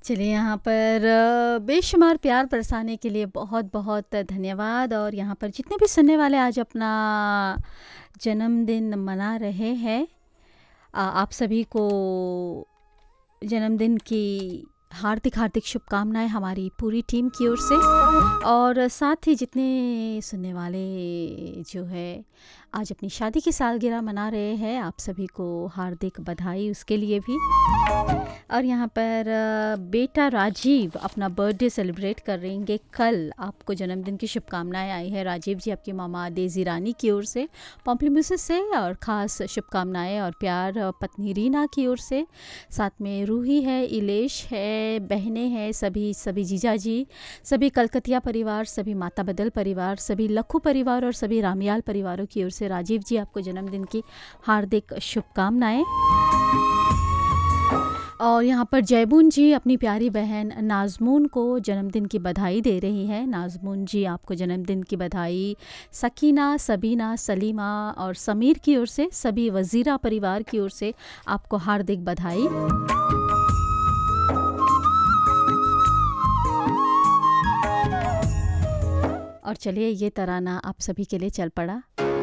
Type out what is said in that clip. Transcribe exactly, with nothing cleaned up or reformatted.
चलिए यहाँ पर अ, बेशुमार प्यार बरसाने के लिए बहुत-बहुत धन्यवाद और यहाँ पर जितने भी सुनने वाले आज अपना जन्मदिन मना रहे हैं अ, आप सभी को जन्मदिन की हार्दिक-हार्दिक शुभकामनाएँ हमारी पूरी टीम की ओर से और साथ ही जितने सुनने वाले जो है आज अपनी शादी की सालगिरह मना रहे हैं, आप सभी को हार्दिक बधाई उसके लिए भी। और यहाँ पर अ, बेटा राजीव अपना बर्थडे सेलिब्रेट करेंगे कल। आपको जन्मदिन की शुभकामनाएँ आई हैं राजीव जी आपकी मामा डेज़ी रानी की ओर से, पॉम्प्लीम्यूसिस से और ख़ास शुभकामनाएँ और प्यार अ, पत्नी रीना की ओर से। साथ में रूही है, इलेश है, बहनें हैं, सभी सभी जीजा जी, सभी कलकतिया परिवार, सभी माता बदल परिवार, सभी लखू परिवार और सभी रामयाल परिवारों की ओर से राजीव जी आपको जन्मदिन की हार्दिक शुभकामनाएँ। और यहाँ पर जयबून जी अपनी प्यारी बहन नाज़मून को जन्मदिन की बधाई दे रही हैं। नाज़मून जी आपको जन्मदिन की बधाई सकीना, सबीना, सलीमा और समीर की ओर से, सभी वज़ीरा परिवार की ओर से आपको हार्दिक बधाई। और चलिए ये तराना आप सभी के लिए चल पड़ा।